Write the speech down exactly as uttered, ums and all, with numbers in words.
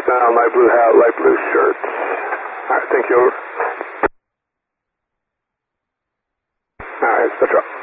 Uh, light blue hat, light blue shirt. Alright, thank you, over. Alright, that's right.